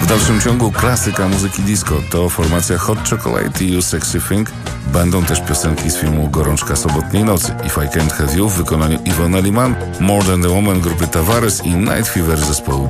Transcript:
dalszym ciągu klasyka muzyki disco to formacja Hot Chocolate i You Sexy Thing. Będą też piosenki z filmu Gorączka sobotniej nocy, If I Can't Have You w wykonaniu Ivona Liman, More Than The Woman grupy Tavares i Night Fever zespołu